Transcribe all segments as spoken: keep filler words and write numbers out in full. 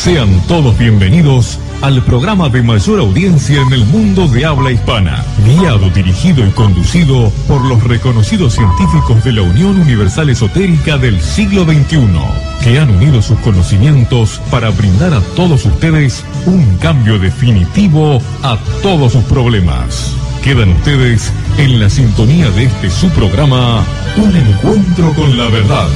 Sean todos bienvenidos al programa de mayor audiencia en el mundo de habla hispana, guiado, dirigido y conducido por los reconocidos científicos de la Unión Universal Esotérica del siglo veintiuno, que han unido sus conocimientos para brindar a todos ustedes un cambio definitivo a todos sus problemas. Quedan ustedes en la sintonía de este su programa, Un Encuentro con la Verdad.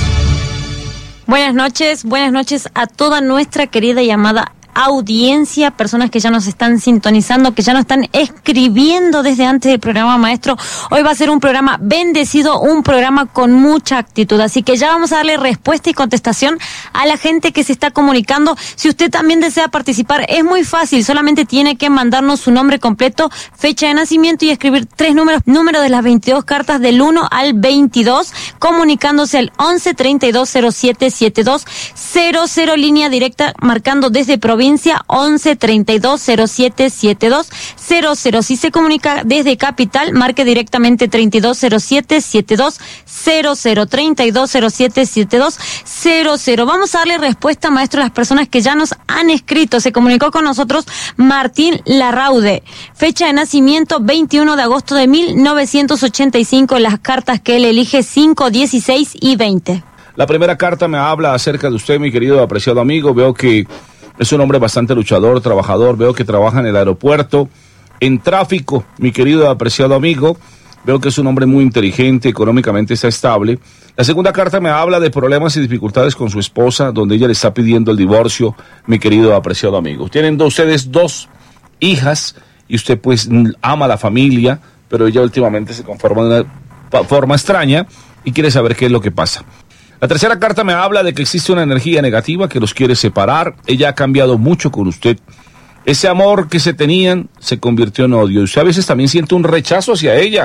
Buenas noches, buenas noches a toda nuestra querida y amada audiencia, personas que ya nos están sintonizando, que ya nos están escribiendo desde antes del programa, maestro. Hoy va a ser un programa bendecido, un programa con mucha actitud, así que ya vamos a darle respuesta y contestación a la gente que se está comunicando. Si usted también desea participar, es muy fácil, solamente tiene que mandarnos su nombre completo, fecha de nacimiento y escribir tres números, número de las veintidós cartas del uno al veintidós, comunicándose al once treinta y dos cero siete setenta y dos cero cero, línea directa marcando desde provincia once treinta y dos cero siete setenta y dos cero cero. Si se comunica desde capital, marque directamente treinta y dos cero siete setenta y dos cero cero, treinta y dos cero siete setenta y dos cero cero. Vamos a darle respuesta, maestro, a las personas que ya nos han escrito. Se comunicó con nosotros Martín Larraude, fecha de nacimiento veintiuno de agosto de mil novecientos ochenta y cinco, las cartas que él elige cinco, dieciséis y veinte. La primera carta me habla acerca de usted, mi querido apreciado amigo. Veo que es un hombre bastante luchador, trabajador. Veo que trabaja en el aeropuerto, en tráfico, mi querido apreciado amigo. Veo que es un hombre muy inteligente, económicamente está estable. La segunda carta me habla de problemas y dificultades con su esposa, donde ella le está pidiendo el divorcio, mi querido apreciado amigo. Tienen dos, ustedes dos hijas y usted pues ama a la familia, pero ella últimamente se conforma de una forma extraña y quiere saber qué es lo que pasa. La tercera carta me habla de que existe una energía negativa que los quiere separar. Ella ha cambiado mucho con usted. Ese amor que se tenían se convirtió en odio. Y usted a veces también siente un rechazo hacia ella.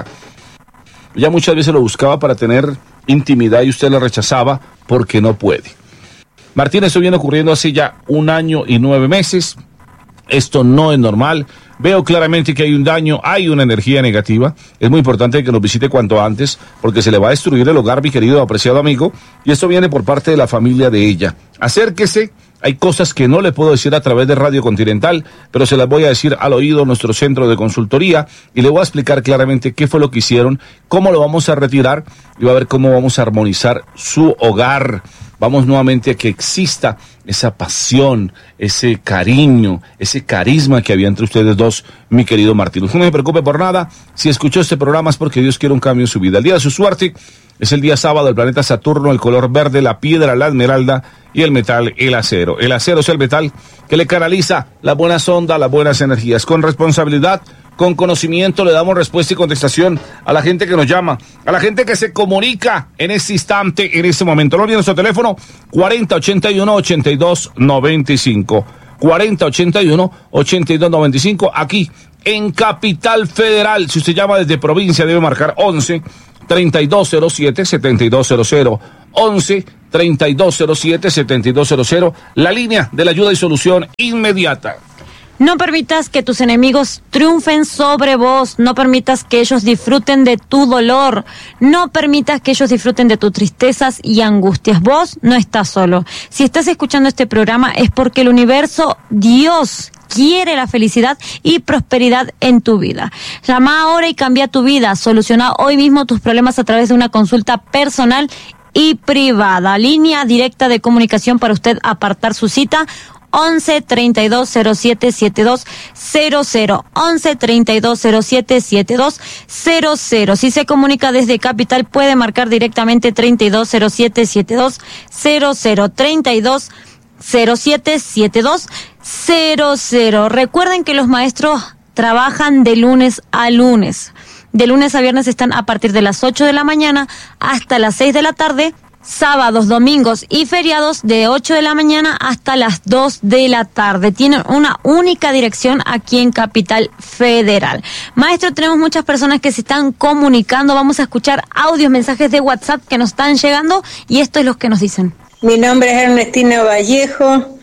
Ella muchas veces lo buscaba para tener intimidad y usted la rechazaba porque no puede. Martín, esto viene ocurriendo hace ya un año y nueve meses. Esto no es normal. Veo claramente que hay un daño, hay una energía negativa. Es muy importante que nos visite cuanto antes, porque se le va a destruir el hogar, mi querido apreciado amigo, y esto viene por parte de la familia de ella. Acérquese, hay cosas que no le puedo decir a través de Radio Continental, pero se las voy a decir al oído a nuestro centro de consultoría, y le voy a explicar claramente qué fue lo que hicieron, cómo lo vamos a retirar, y va a ver cómo vamos a armonizar su hogar. Vamos nuevamente a que exista esa pasión, ese cariño, ese carisma que había entre ustedes dos, mi querido Martín. No se preocupe por nada. Si escuchó este programa es porque Dios quiere un cambio en su vida. El día de su suerte es el día sábado, el planeta Saturno, el color verde, la piedra, la esmeralda y el metal, el acero. El acero es el metal que le canaliza las buenas ondas, las buenas energías. Con responsabilidad, con conocimiento, le damos respuesta y contestación a la gente que nos llama, a la gente que se comunica en este instante, en este momento. No olviden nuestro teléfono cuarenta ochenta y uno ochenta y dos noventa y cinco. cuarenta ochenta y uno ochenta y dos noventa y cinco, aquí en Capital Federal. Si usted llama desde provincia, debe marcar once treinta y dos cero siete setenta y dos cero cero. once treinta y dos cero siete setenta y dos cero cero, la línea de la ayuda y solución inmediata. No permitas que tus enemigos triunfen sobre vos, no permitas que ellos disfruten de tu dolor, no permitas que ellos disfruten de tus tristezas y angustias. Vos no estás solo. Si estás escuchando este programa es porque el universo, Dios, quiere la felicidad y prosperidad en tu vida. Llama ahora y cambia tu vida. Soluciona hoy mismo tus problemas a través de una consulta personal y privada. Línea directa de comunicación para usted apartar su cita. once treinta y dos cero siete setenta y dos cero cero. once treinta y dos cero siete setenta y dos cero cero. Si se comunica desde Capital, puede marcar directamente treinta y dos cero siete setenta y dos cero cero. treinta y dos cero siete setenta y dos cero cero. Recuerden que los maestros trabajan de lunes a lunes. De lunes a viernes están a partir de las ocho de la mañana hasta las seis de la tarde. Sábados, domingos y feriados de ocho de la mañana hasta las dos de la tarde. Tienen una única dirección aquí en Capital Federal. Maestro, tenemos muchas personas que se están comunicando. Vamos a escuchar audios, mensajes de WhatsApp que nos están llegando y esto es lo que nos dicen. Mi nombre es Ernestina Vallejo.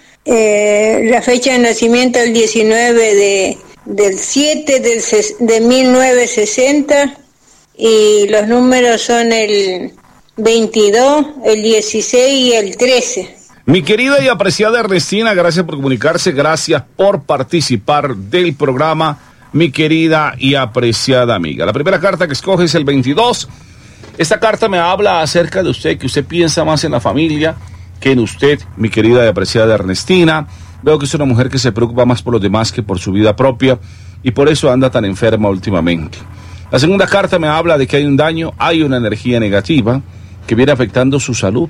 Eh, la fecha de nacimiento el diecinueve de, del siete del, de mil novecientos sesenta y los números son el veintidós, el dieciséis y el trece. Mi querida y apreciada Ernestina, gracias por comunicarse, gracias por participar del programa, mi querida y apreciada amiga. La primera carta que escoge es el veintidós. Esta carta me habla acerca de usted, que usted piensa más en la familia que en usted, mi querida y apreciada Ernestina. Veo que es una mujer que se preocupa más por los demás que por su vida propia y por eso anda tan enferma últimamente. La segunda carta me habla de que hay un daño, hay una energía negativa que viene afectando su salud.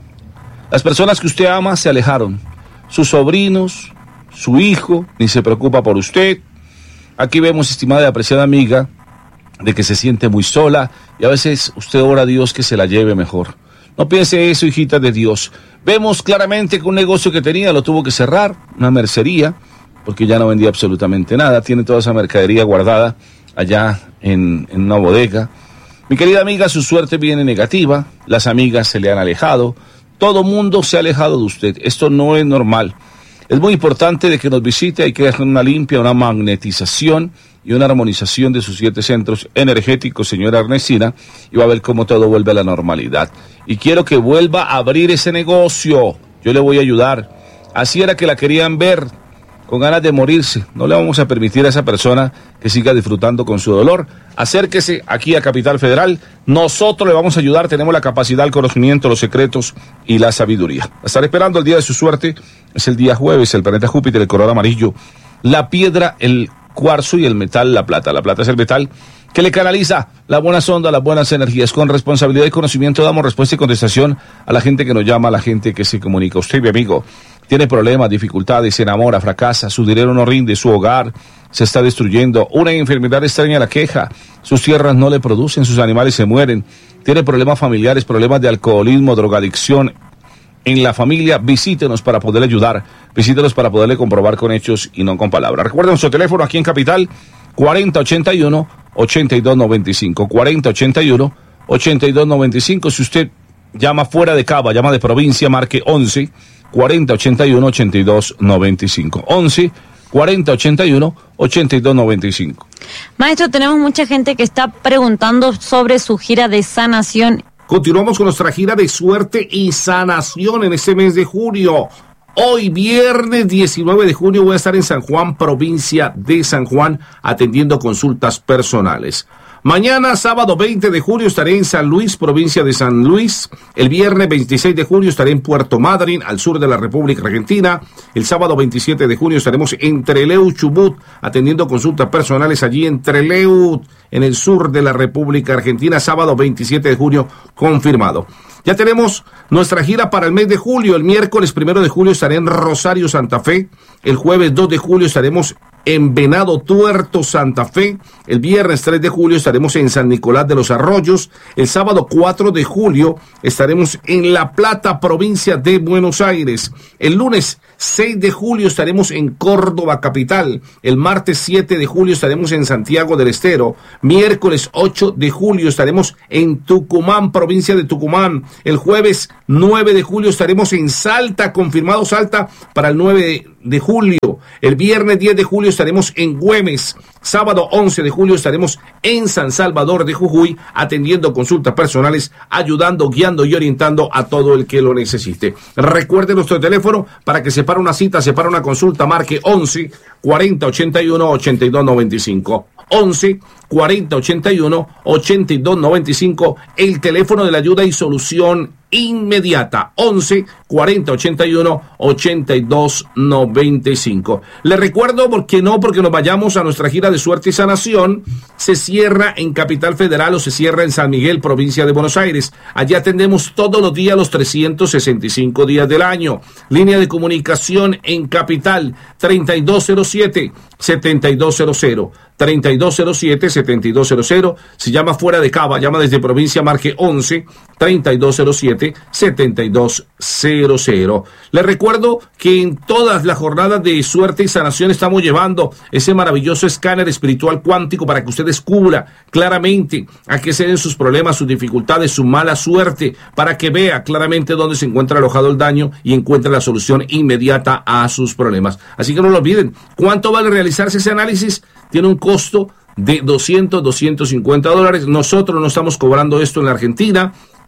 Las personas que usted ama se alejaron, sus sobrinos, su hijo, ni se preocupa por usted. Aquí vemos, estimada y apreciada amiga, de que se siente muy sola y a veces usted ora a Dios que se la lleve mejor. No piense eso, hijita de Dios. Vemos claramente que un negocio que tenía lo tuvo que cerrar, una mercería, porque ya no vendía absolutamente nada. Tiene toda esa mercadería guardada allá en, en una bodega. Mi querida amiga, su suerte viene negativa, las amigas se le han alejado, todo mundo se ha alejado de usted. Esto no es normal. Es muy importante de que nos visite, hay que hacer una limpia, una magnetización y una armonización de sus siete centros energéticos, señora Ernestina, y va a ver cómo todo vuelve a la normalidad. Y quiero que vuelva a abrir ese negocio, yo le voy a ayudar. Así era que la querían ver, con ganas de morirse. No le vamos a permitir a esa persona que siga disfrutando con su dolor. Acérquese aquí a Capital Federal. Nosotros le vamos a ayudar. Tenemos la capacidad, el conocimiento, los secretos y la sabiduría. A estar esperando el día de su suerte. Es el día jueves. El planeta Júpiter, el color amarillo. La piedra, el cuarzo y el metal, la plata. La plata es el metal que le canaliza la buena sonda, las buenas energías. Con responsabilidad y conocimiento damos respuesta y contestación a la gente que nos llama, a la gente que se comunica. Usted, mi amigo, tiene problemas, dificultades, se enamora, fracasa, su dinero no rinde, su hogar se está destruyendo, una enfermedad extraña la queja, sus tierras no le producen, sus animales se mueren, tiene problemas familiares, problemas de alcoholismo, drogadicción en la familia. Visítenos para poder ayudar, visítenos para poderle comprobar con hechos y no con palabras. Recuerden nuestro teléfono aquí en Capital, cuarenta ochenta y uno, ochenta y dos noventa y cinco, cuarenta ochenta y uno, ochenta y dos noventa y cinco. Si usted llama fuera de Cava, llama de provincia, marque once, cuarenta ochenta y uno, ochenta y dos noventa y cinco, once, cuarenta ochenta y uno, ochenta y dos noventa y cinco. Maestro, tenemos mucha gente que está preguntando sobre su gira de sanación. Continuamos con nuestra gira de suerte y sanación en este mes de junio. Hoy, viernes diecinueve de junio, voy a estar en San Juan, provincia de San Juan, atendiendo consultas personales. Mañana, sábado veinte de junio, estaré en San Luis, provincia de San Luis. El viernes veintiséis de junio estaré en Puerto Madryn, al sur de la República Argentina. El sábado veintisiete de junio estaremos en Trelew, Chubut, atendiendo consultas personales allí en Trelew, en el sur de la República Argentina. Sábado veintisiete de junio, confirmado. Ya tenemos nuestra gira para el mes de julio. El miércoles primero de julio estaré en Rosario, Santa Fe. El jueves dos de julio estaremos en Venado Tuerto, Santa Fe. El viernes tres de julio estaremos en San Nicolás de los Arroyos. El sábado cuatro de julio estaremos en La Plata, provincia de Buenos Aires. El lunes seis de julio estaremos en Córdoba, capital. El martes siete de julio estaremos en Santiago del Estero. Miércoles ocho de julio estaremos en Tucumán, provincia de Tucumán. El jueves nueve de julio estaremos en Salta, confirmado Salta para el nueve de julio. El viernes diez de julio estaremos en Güemes. Sábado once de julio estaremos en San Salvador de Jujuy, atendiendo consultas personales, ayudando, guiando y orientando a todo el que lo necesite. Recuerde nuestro teléfono para que separe una cita, separe una consulta, marque once, cuarenta ochenta y uno, ochenta y dos noventa y cinco. once, cuarenta ochenta y uno, ochenta y dos noventa y cinco, el teléfono de la ayuda y solución inmediata, once, cuarenta ochenta y uno, ochenta y dos noventa y cinco. Le recuerdo, porque no, porque nos vayamos a nuestra gira de suerte y sanación, se cierra en Capital Federal o se cierra en San Miguel, provincia de Buenos Aires. Allá atendemos todos los días, los trescientos sesenta y cinco días del año. Línea de comunicación en Capital, treinta y dos cero siete, setenta y dos cero cero, treinta y dos cero siete, setenta y dos cero cero. Si llama fuera de Cava, llama desde provincia, marque once, treinta y dos cero siete, setenta y dos cero cero. Les recuerdo que en todas las jornadas de suerte y sanación estamos llevando ese maravilloso escáner espiritual cuántico para que usted descubra claramente a qué se deben sus problemas, sus dificultades, su mala suerte, para que vea claramente dónde se encuentra alojado el daño y encuentre la solución inmediata a sus problemas. Así que no lo olviden. ¿Cuánto vale realizarse ese análisis? Tiene un costo de doscientos, doscientos cincuenta dólares. Nosotros no estamos cobrando esto en la Argentina.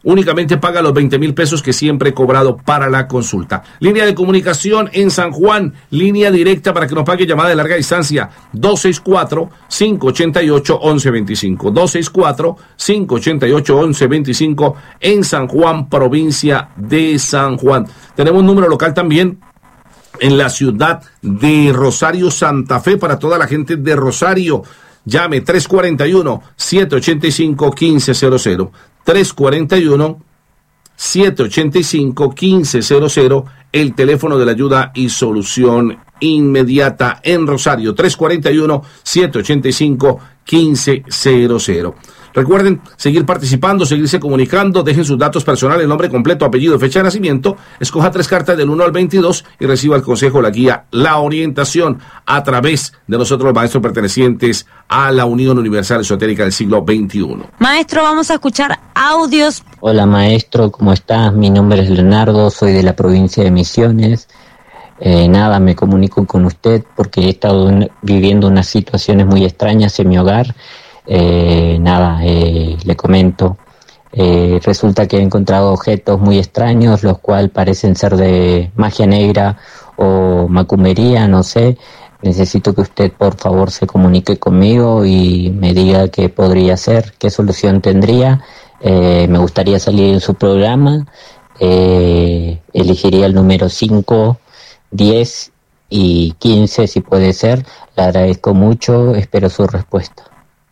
únicamente paga los veinte mil pesos que siempre he cobrado para la consulta. Línea de comunicación en San Juan, línea directa para que nos pague llamada de larga distancia, dos seis cuatro, cinco ocho ocho, once veinticinco, dos seis cuatro, cinco ocho ocho, once veinticinco en San Juan, provincia de San Juan. Tenemos un número local también en la ciudad de Rosario, Santa Fe, para toda la gente de Rosario. Llame tres cuatro uno, siete ocho cinco, uno cinco cero cero, tres cuatro uno, siete ocho cinco, uno cinco cero cero, el teléfono de la ayuda y solución inmediata en Rosario, tres cuatro uno, siete ocho cinco, uno cinco cero cero. Recuerden seguir participando, seguirse comunicando, dejen sus datos personales, nombre completo, apellido, fecha de nacimiento, escoja tres cartas del uno al veintidós y reciba el consejo, la guía, la orientación a través de nosotros los maestros pertenecientes a la Unión Universal Esotérica del siglo veintiuno. Maestro, vamos a escuchar audios. Hola maestro, ¿cómo estás? Mi nombre es Leonardo, soy de la provincia de Misiones. Eh, nada, me comunico con usted porque he estado en, viviendo unas situaciones muy extrañas en mi hogar. Eh, nada, eh, le comento, eh, resulta que he encontrado objetos muy extraños, los cuales parecen ser de magia negra o macumbería, no sé. Necesito que usted por favor se comunique conmigo y me diga qué podría hacer, qué solución tendría. Eh, me gustaría salir en su programa, eh, elegiría el número cinco, diez y quince si puede ser. Le agradezco mucho, espero su respuesta.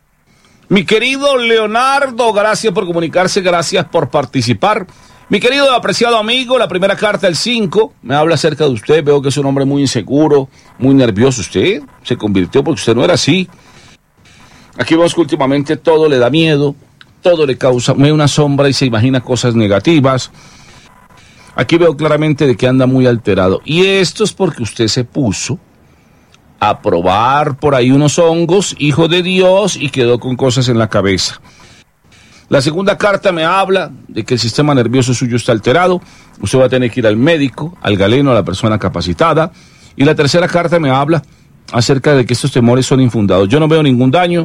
Mi querido Leonardo, gracias por comunicarse, gracias por participar. Mi querido apreciado amigo, la primera carta, el cinco, me habla acerca de usted. Veo que es un hombre muy inseguro, muy nervioso. Usted se convirtió porque usted no era así. Aquí vemos que últimamente todo le da miedo, todo le causa una sombra y se imagina cosas negativas. Aquí veo claramente de que anda muy alterado. Y esto es porque usted se puso a probar por ahí unos hongos, hijo de Dios, y quedó con cosas en la cabeza. La segunda carta me habla de que el sistema nervioso suyo está alterado. Usted va a tener que ir al médico, al galeno, a la persona capacitada. Y la tercera carta me habla acerca de que estos temores son infundados. Yo no veo ningún daño,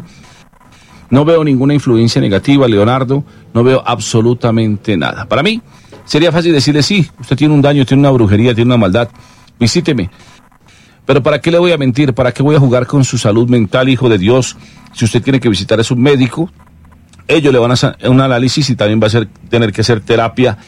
no veo ninguna influencia negativa, Leonardo, no veo absolutamente nada. Para mí sería fácil decirle, sí, usted tiene un daño, tiene una brujería, tiene una maldad, visíteme. Pero ¿para qué le voy a mentir? ¿Para qué voy a jugar con su salud mental, hijo de Dios? Si usted tiene que visitar a su médico, ellos le van a hacer un análisis y también va a ser, tener que hacer terapia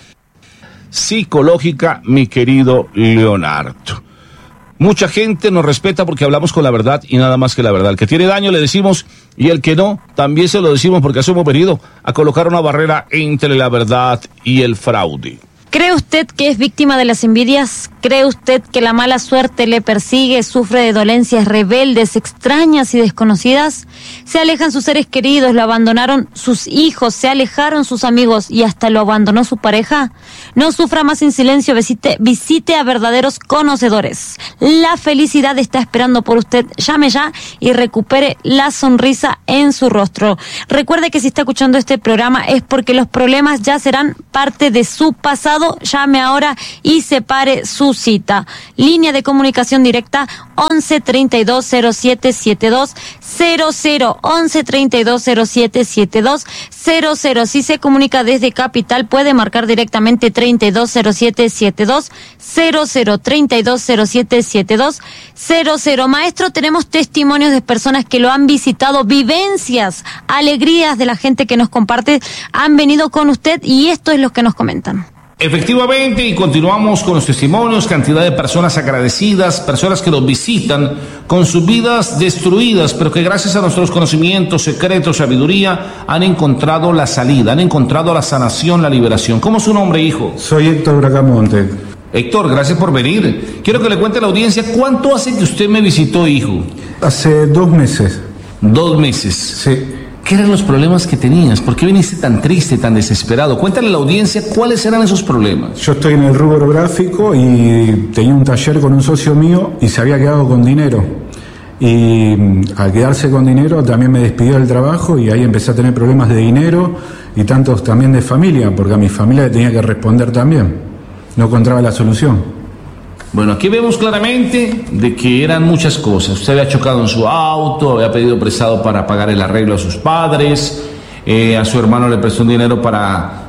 psicológica, mi querido Leonardo. Mucha gente nos respeta porque hablamos con la verdad y nada más que la verdad. El que tiene daño le decimos y el que no, también se lo decimos porque hemos venido a colocar una barrera entre la verdad y el fraude. ¿Cree usted que es víctima de las envidias? ¿Cree usted que la mala suerte le persigue, sufre de dolencias rebeldes, extrañas y desconocidas? Se alejan sus seres queridos, lo abandonaron sus hijos, se alejaron sus amigos y hasta lo abandonó su pareja. No sufra más en silencio, visite, visite a verdaderos conocedores. La felicidad está esperando por usted. Llame ya y recupere la sonrisa en su rostro. Recuerde que si está escuchando este programa es porque los problemas ya serán parte de su pasado. Llame ahora y separe su cita. Línea de comunicación directa once treinta y dos cero siete setenta y dos cero cero, once treinta y dos cero siete setenta y dos cero cero. Si se comunica desde Capital puede marcar directamente treinta y dos cero siete setenta y dos cero cero, treinta y dos cero siete setenta y dos cero cero. Maestro, tenemos testimonios de personas que lo han visitado, vivencias, alegrías de la gente que nos comparte, han venido con usted y esto es lo que nos comentan. Efectivamente, y continuamos con los testimonios, cantidad de personas agradecidas, personas que los visitan con sus vidas destruidas, pero que gracias a nuestros conocimientos, secretos, sabiduría, han encontrado la salida, han encontrado la sanación, la liberación. ¿Cómo es su nombre, hijo? Soy Héctor Bracamonte. Héctor, gracias por venir. Quiero que le cuente a la audiencia, ¿cuánto hace que usted me visitó, hijo? Hace dos meses. Dos meses. Sí. ¿Qué eran los problemas que tenías? ¿Por qué viniste tan triste, tan desesperado? Cuéntale a la audiencia cuáles eran esos problemas. Yo estoy en el rubro gráfico y tenía un taller con un socio mío y se había quedado con dinero. Y al quedarse con dinero también me despidió del trabajo y ahí empecé a tener problemas de dinero y tantos también de familia, porque a mi familia le tenía que responder también. No encontraba la solución. Bueno, aquí vemos claramente de que eran muchas cosas. Usted había chocado en su auto, había pedido prestado para pagar el arreglo a sus padres, eh, a su hermano le prestó un dinero para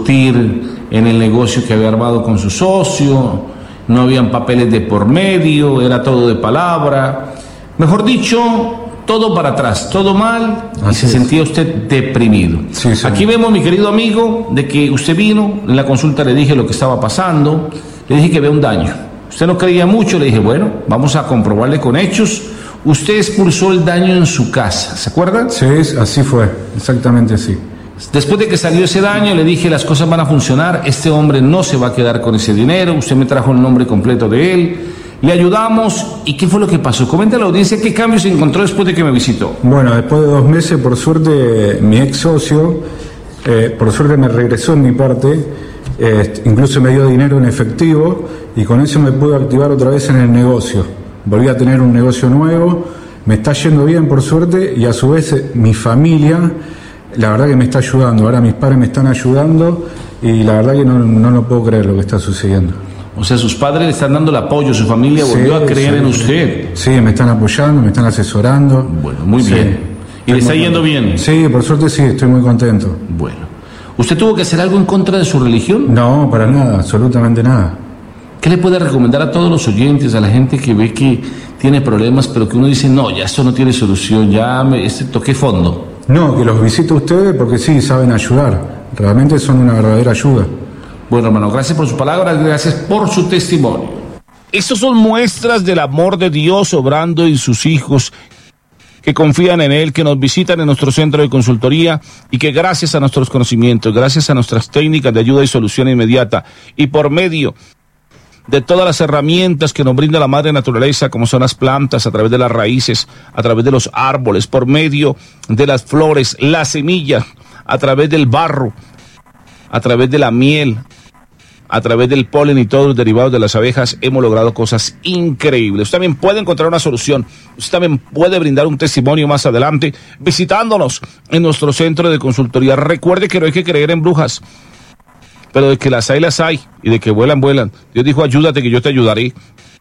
surtir en el negocio que había armado con su socio, no habían papeles de por medio, era todo de palabra, mejor dicho, todo para atrás, todo mal, y se sentía usted deprimido. Sí, sí. Aquí vemos, mi querido amigo, de que usted vino, en la consulta le dije lo que estaba pasando, le dije que había un daño. Usted no creía mucho, le dije, bueno, vamos a comprobarle con hechos. Usted expulsó el daño en su casa, ¿se acuerdan? Sí, así fue, exactamente así. Después de que salió ese daño, le dije, las cosas van a funcionar, este hombre no se va a quedar con ese dinero, usted me trajo el nombre completo de él, le ayudamos. ¿Y qué fue lo que pasó? Comenta a la audiencia qué cambios se encontró después de que me visitó. Bueno, después de dos meses, por suerte, mi ex socio, eh, por suerte me regresó en mi parte, eh, incluso me dio dinero en efectivo, y con eso me pude activar otra vez en el negocio. Volví a tener un negocio nuevo, me está yendo bien por suerte, y a su vez eh, mi familia, la verdad que me está ayudando. Ahora mis padres me están ayudando, y la verdad que no, no lo puedo creer lo que está sucediendo. O sea, sus padres le están dando el apoyo, su familia volvió sí, a creer sí, en usted. Sí, me están apoyando, me están asesorando. Bueno, muy sí. bien. ¿Y le está yendo bien? Sí, por suerte sí, estoy muy contento. Bueno. ¿Usted tuvo que hacer algo en contra de su religión? No, para nada, absolutamente nada. ¿Qué le puede recomendar a todos los oyentes, a la gente que ve que tiene problemas, pero que uno dice, no, ya esto no tiene solución, ya me este, toqué fondo? No, que los visite ustedes porque sí, saben ayudar. Realmente son una verdadera ayuda. Bueno, hermano, gracias por sus palabras, gracias por su testimonio. Estas son muestras del amor de Dios obrando en sus hijos que confían en Él, que nos visitan en nuestro centro de consultoría y que gracias a nuestros conocimientos, gracias a nuestras técnicas de ayuda y solución inmediata y por medio de todas las herramientas que nos brinda la madre naturaleza, como son las plantas, a través de las raíces, a través de los árboles, por medio de las flores, la semilla, a través del barro, a través de la miel, a través del polen y todos los derivados de las abejas, hemos logrado cosas increíbles. Usted también puede encontrar una solución, usted también puede brindar un testimonio más adelante, visitándonos en nuestro centro de consultoría. Recuerde que no hay que creer en brujas, pero de que las hay, las hay, y de que vuelan, vuelan. Dios dijo, ayúdate que yo te ayudaré.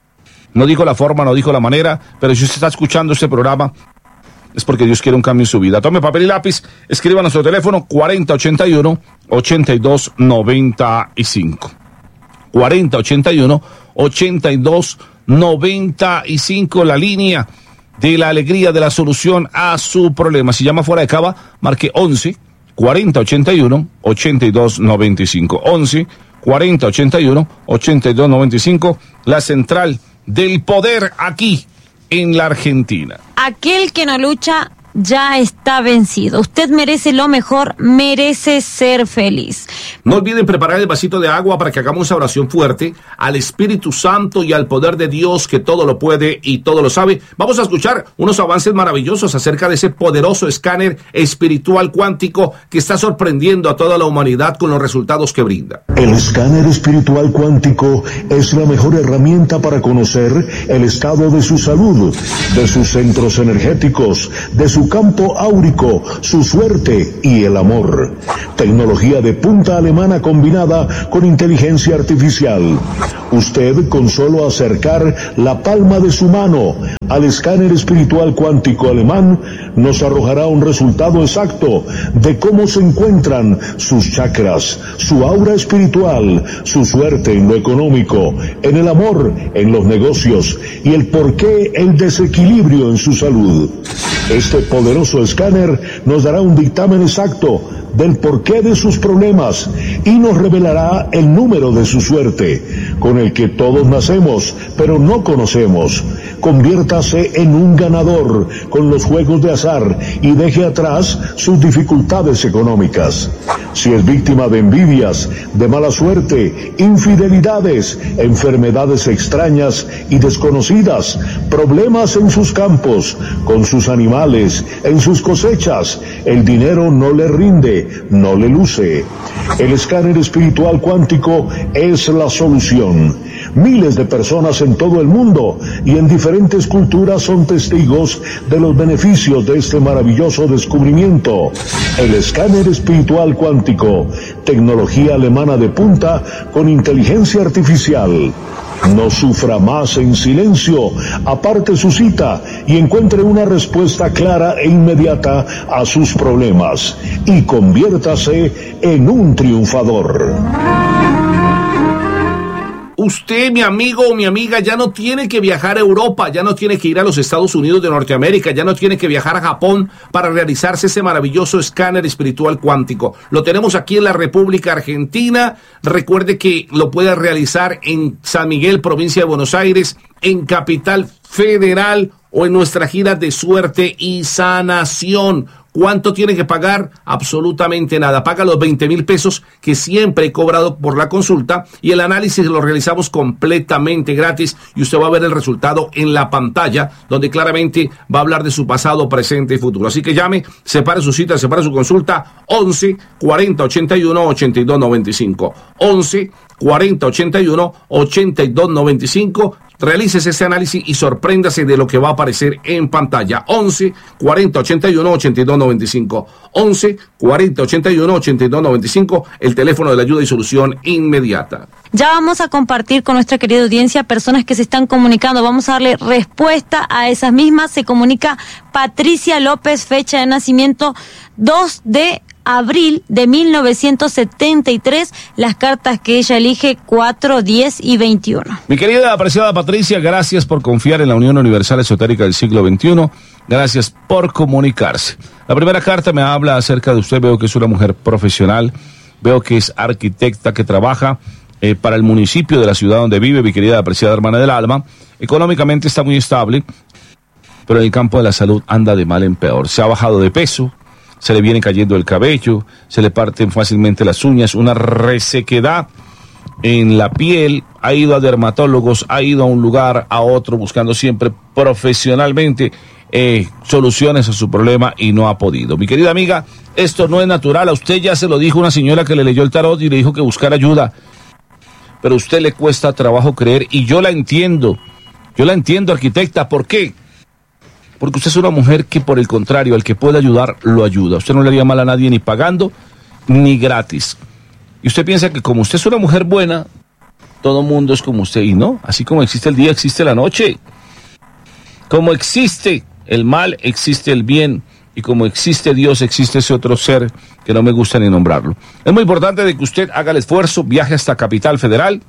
No dijo la forma, no dijo la manera, pero si usted está escuchando este programa, es porque Dios quiere un cambio en su vida. Tome papel y lápiz, escriba a nuestro teléfono cuarenta ochenta y uno, ochenta y dos noventa y cinco. cuarenta ochenta y uno, ochenta y dos noventa y cinco, la línea de la alegría, de la solución a su problema. Si llama fuera de Cava, marque once, cuarenta ochenta y uno, ochenta y dos noventa y cinco. once, cuarenta ochenta y uno, ochenta y dos noventa y cinco, la central del poder aquí en la Argentina. Aquel que no lucha ya está vencido. Usted merece lo mejor, merece ser feliz. No olviden preparar el vasito de agua para que hagamos una oración fuerte al Espíritu Santo y al poder de Dios que todo lo puede y todo lo sabe. Vamos a escuchar unos avances maravillosos acerca de ese poderoso escáner espiritual cuántico que está sorprendiendo a toda la humanidad con los resultados que brinda. El escáner espiritual cuántico es la mejor herramienta para conocer el estado de su salud, de sus centros energéticos, de su campo áurico, su suerte y el amor. Tecnología de punta alemana combinada con inteligencia artificial. Usted, con solo acercar la palma de su mano al escáner espiritual cuántico alemán, nos arrojará un resultado exacto de cómo se encuentran sus chakras, su aura espiritual, su suerte en lo económico, en el amor, en los negocios y el porqué el desequilibrio en su salud. Este poderoso escáner nos dará un dictamen exacto del porqué de sus problemas y nos revelará el número de su suerte, con el que todos nacemos, pero no conocemos. Conviértase en un ganador con los juegos de azar y deje atrás sus dificultades económicas. Si es víctima de envidias, de mala suerte, infidelidades, enfermedades extrañas y desconocidas, problemas en sus campos, con sus animales, en sus cosechas, el dinero no le rinde, no le luce. El escáner espiritual cuántico es la solución. Miles de personas en todo el mundo y en diferentes culturas son testigos de los beneficios de este maravilloso descubrimiento. El escáner espiritual cuántico, tecnología alemana de punta con inteligencia artificial. No sufra más en silencio, aparte su cita y encuentre una respuesta clara e inmediata a sus problemas. y conviértase en un triunfador. Usted, mi amigo o mi amiga, ya no tiene que viajar a Europa, ya no tiene que ir a los Estados Unidos de Norteamérica, ya no tiene que viajar a Japón para realizarse ese maravilloso escáner espiritual cuántico. Lo tenemos aquí en la República Argentina. Recuerde que lo puede realizar en San Miguel, provincia de Buenos Aires, en Capital Federal o en nuestra gira de suerte y sanación. ¿Cuánto tiene que pagar? Absolutamente nada. Paga los veinte mil pesos que siempre he cobrado por la consulta y el análisis lo realizamos completamente gratis y usted va a ver el resultado en la pantalla donde claramente va a hablar de su pasado, presente y futuro. Así que llame, separe su cita, separe su consulta once cuarenta ochenta y uno ochenta y dos noventa y cinco. once cuarenta ochenta y uno ochenta y dos noventa y cinco. Realices ese análisis y sorpréndase de lo que va a aparecer en pantalla. once cuarenta ochenta y uno ochenta y dos noventa y cinco. once cuarenta ochenta y uno ochenta y dos noventa y cinco, el teléfono de la ayuda y solución inmediata. Ya vamos a compartir con nuestra querida audiencia personas que se están comunicando. Vamos a darle respuesta a esas mismas. Se comunica Patricia López, fecha de nacimiento dos de abril de mil novecientos setenta y tres, las cartas que ella elige cuatro, diez y veintiuno. Mi querida apreciada Patricia, gracias por confiar en la Unión Universal Esotérica del siglo veintiuno, gracias por comunicarse. La primera carta me habla acerca de usted, veo que es una mujer profesional, veo que es arquitecta que trabaja eh, para el municipio de la ciudad donde vive, mi querida apreciada hermana del alma, económicamente está muy estable, pero en el campo de la salud anda de mal en peor, se ha bajado de peso, se le viene cayendo el cabello, se le parten fácilmente las uñas, una resequedad en la piel, ha ido a dermatólogos, ha ido a un lugar, a otro, buscando siempre profesionalmente eh, soluciones a su problema y no ha podido. Mi querida amiga, esto no es natural, a usted ya se lo dijo una señora que le leyó el tarot y le dijo que buscara ayuda, pero a usted le cuesta trabajo creer y yo la entiendo, yo la entiendo, arquitecta, ¿por qué? Porque usted es una mujer que, por el contrario, al que puede ayudar, lo ayuda. Usted no le haría mal a nadie ni pagando, ni gratis. Y usted piensa que como usted es una mujer buena, todo mundo es como usted. Y no, así como existe el día, existe la noche. Como existe el mal, existe el bien. Y como existe Dios, existe ese otro ser que no me gusta ni nombrarlo. Es muy importante de que usted haga el esfuerzo, viaje hasta Capital Federal.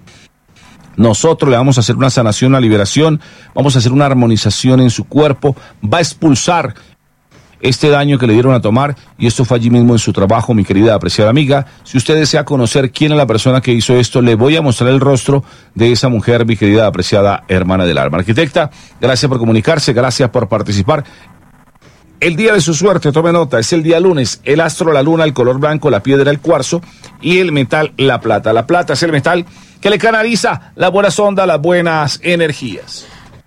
Nosotros le vamos a hacer una sanación, una liberación, vamos a hacer una armonización en su cuerpo, va a expulsar este daño que le dieron a tomar, y esto fue allí mismo en su trabajo, mi querida apreciada amiga. Si usted desea conocer quién es la persona que hizo esto, le voy a mostrar el rostro de esa mujer, mi querida apreciada hermana del alma. Arquitecta, gracias por comunicarse, gracias por participar. El día de su suerte, tome nota, es el día lunes, el astro, la luna, el color blanco, la piedra, el cuarzo, y el metal, la plata. La plata es el metal que le canaliza la buena sonda, las buenas energías.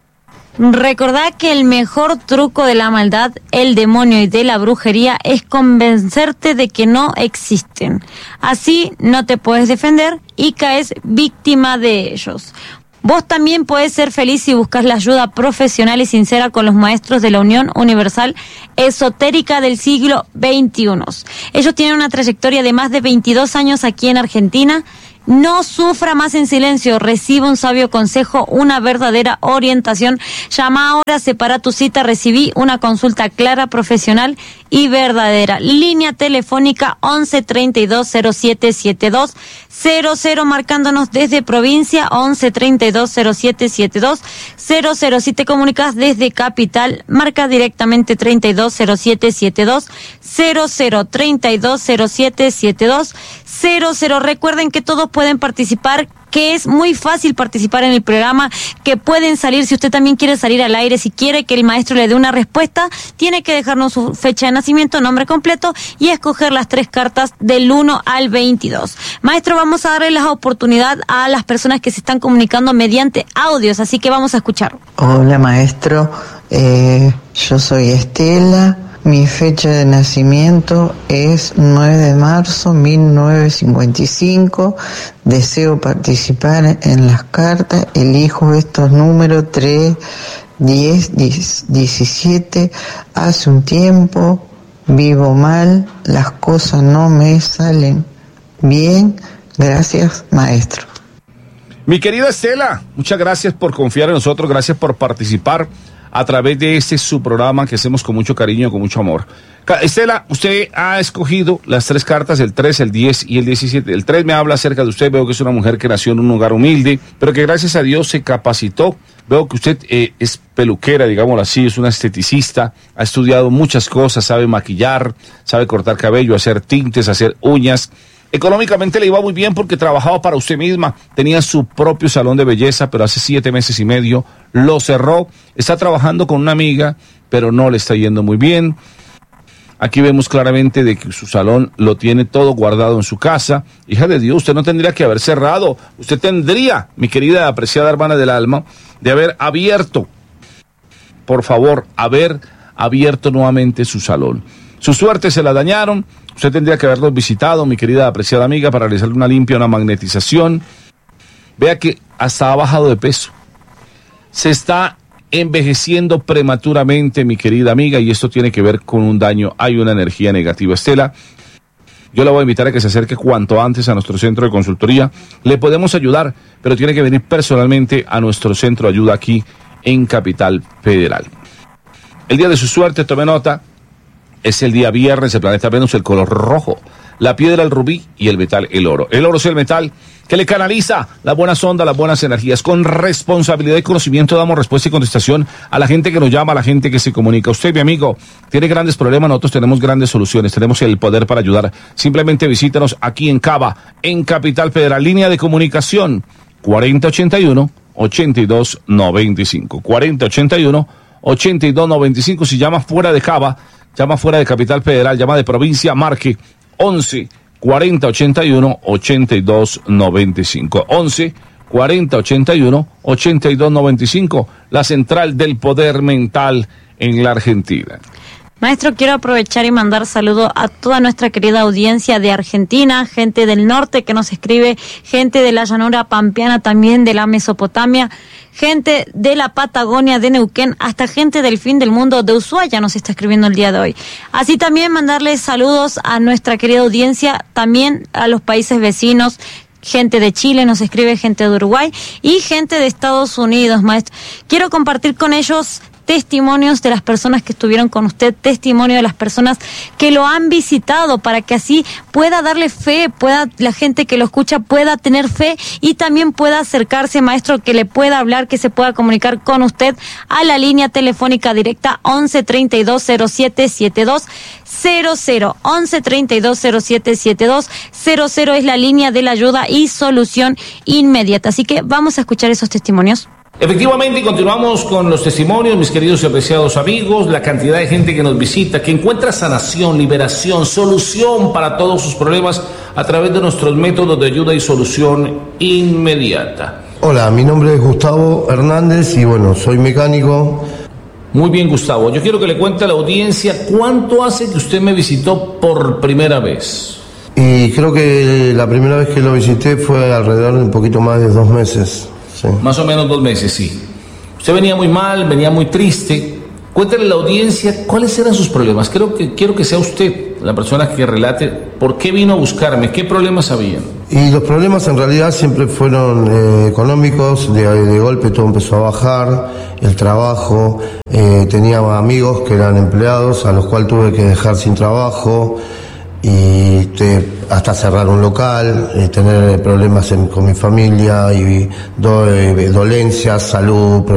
Recordá que el mejor truco de la maldad, el demonio y de la brujería es convencerte de que no existen. Así no te puedes defender y caes víctima de ellos. Vos también podés ser feliz si buscas la ayuda profesional y sincera con los maestros de la Unión Universal Esotérica del siglo veintiuno. Ellos tienen una trayectoria de más de veintidós años aquí en Argentina. No sufra más en silencio, recibe un sabio consejo, una verdadera orientación. Llama ahora, separa tu cita, recibí una consulta clara, profesional y verdadera. Línea telefónica once treinta y dos cero siete setenta y dos cero cero, marcándonos desde provincia once treinta y dos cero siete setenta y dos cero cero. Si te comunicas desde capital, marca directamente treinta y dos cero siete setenta y dos cero cero, treinta y dos cero siete setenta y dos cero cero. Recuerden que todos pueden participar, que es muy fácil participar en el programa, que pueden salir, si usted también quiere salir al aire, si quiere que el maestro le dé una respuesta, tiene que dejarnos su fecha de nacimiento, nombre completo y escoger las tres cartas del uno al veintidós. Maestro, vamos a darle la oportunidad a las personas que se están comunicando mediante audios, así que vamos a escuchar. Hola maestro, eh, yo soy Estela. Mi fecha de nacimiento es nueve de marzo de mil novecientos cincuenta y cinco. Deseo participar en las cartas. Elijo estos números tres, diez, diecisiete. Hace un tiempo vivo mal, las cosas no me salen bien. Gracias, maestro. Mi querida Estela, muchas gracias por confiar en nosotros, gracias por participar. a través de este su programa que hacemos con mucho cariño, con mucho amor. Estela, usted ha escogido las tres cartas, el tres, el diez y el diecisiete. El tres me habla acerca de usted, veo que es una mujer que nació en un hogar humilde, pero que gracias a Dios se capacitó. Veo que usted eh, es peluquera, digámoslo así, es una esteticista, ha estudiado muchas cosas, sabe maquillar, sabe cortar cabello, hacer tintes, hacer uñas. Económicamente le iba muy bien porque trabajaba para usted misma, tenía su propio salón de belleza, pero hace siete meses y medio lo cerró. Está trabajando con una amiga, pero no le está yendo muy bien. Aquí vemos claramente de que su salón lo tiene todo guardado en su casa. Hija de Dios, usted no tendría que haber cerrado. Usted tendría, mi querida apreciada hermana del alma, de haber abierto, por favor, haber abierto nuevamente su salón. Su suerte se la dañaron. Usted tendría que haberlos visitado, mi querida apreciada amiga, para realizarle una limpia, una magnetización. Vea que hasta ha bajado de peso. Se está envejeciendo prematuramente, mi querida amiga, y esto tiene que ver con un daño. Hay una energía negativa. Estela, yo la voy a invitar a que se acerque cuanto antes a nuestro centro de consultoría. Le podemos ayudar, pero tiene que venir personalmente a nuestro centro de ayuda aquí en Capital Federal. El día de su suerte, tome nota, es el día viernes, el planeta Venus, el color rojo, la piedra el rubí y el metal el oro. El oro es el metal que le canaliza las buenas ondas, las buenas energías. Con responsabilidad y conocimiento damos respuesta y contestación a la gente que nos llama, a la gente que se comunica. Usted, mi amigo, tiene grandes problemas, nosotros tenemos grandes soluciones, tenemos el poder para ayudar. Simplemente visítanos aquí en Cava, en Capital Federal. Línea de comunicación cuarenta ochenta y uno, ochenta y dos noventa y cinco. cuarenta ochenta y uno, ochenta y dos noventa y cinco. Si llama fuera de Cava, llama fuera de Capital Federal, llama de provincia, marque once cuarenta ochenta y uno, ochenta y dos noventa y cinco. once cuarenta ochenta y uno, ochenta y dos noventa y cinco, la central del poder mental en la Argentina. Maestro, quiero aprovechar y mandar saludos a toda nuestra querida audiencia de Argentina, gente del norte que nos escribe, gente de la llanura pampeana, también de la Mesopotamia, gente de la Patagonia, de Neuquén, hasta gente del fin del mundo de Ushuaia nos está escribiendo el día de hoy. Así también mandarles saludos a nuestra querida audiencia, también a los países vecinos, gente de Chile nos escribe, gente de Uruguay y gente de Estados Unidos, maestro. Quiero compartir con ellos testimonios de las personas que estuvieron con usted, testimonio de las personas que lo han visitado, para que así pueda darle fe, pueda la gente que lo escucha pueda tener fe y también pueda acercarse, maestro, que le pueda hablar, que se pueda comunicar con usted a la línea telefónica directa once treinta y dos cero siete setenta y dos cero cero. once treinta y dos cero siete setenta y dos cero cero es la línea de la ayuda y solución inmediata. Así que vamos a escuchar esos testimonios. Efectivamente, continuamos con los testimonios, mis queridos y apreciados amigos, la cantidad de gente que nos visita, que encuentra sanación, liberación, solución para todos sus problemas a través de nuestros métodos de ayuda y solución inmediata. Hola, mi nombre es Gustavo Hernández y bueno, soy mecánico. Muy bien, Gustavo, yo quiero que le cuente a la audiencia cuánto hace que usted me visitó por primera vez. Y creo que la primera vez que lo visité fue alrededor de un poquito más de dos meses. Sí. Más o menos dos meses, sí. Usted venía muy mal, venía muy triste. Cuéntale a la audiencia cuáles eran sus problemas. Creo que quiero que sea usted la persona que relate por qué vino a buscarme, qué problemas había. Y los problemas en realidad siempre fueron eh, económicos. De, de golpe todo empezó a bajar, el trabajo. Eh, tenía amigos que eran empleados a los cuales tuve que dejar sin trabajo. Y te, hasta cerrar un local, eh, tener problemas en, con mi familia y do, eh, dolencias, salud.